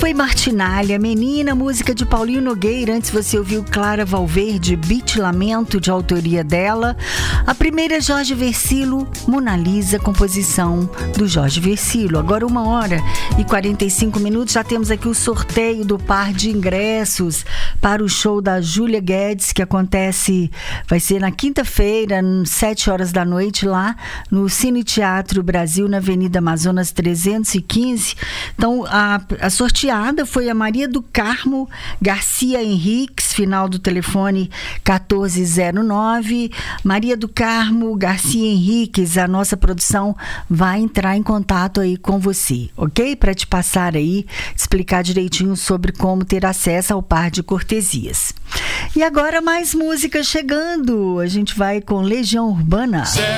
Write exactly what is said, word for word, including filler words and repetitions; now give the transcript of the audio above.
foi Martinalha, Menina, música de Paulinho Nogueira. Antes você ouviu Clara Valverde, Beat Lamento, de autoria dela. A primeira, Jorge Versilo, Mona Lisa, composição do Jorge Versilo. Agora uma hora e quarenta e cinco minutos, já temos aqui o sorteio do par de ingressos para o show da Júlia Guedes, que acontece, vai ser na quinta-feira, sete horas da noite, lá no Cine Teatro Brasil, na Avenida Amazonas trezentos e quinze. Então, a, a sorteada foi a Maria do Carmo Garcia Henriques, final do telefone quatorze zero nove. Maria do Carmo Garcia Henriques, a nossa produção vai entrar em contato aí com você, ok? Para te passar aí, explicar direitinho sobre como ter acesso ao par de cortesias. E agora mais música chegando. A gente vai com Legião Urbana.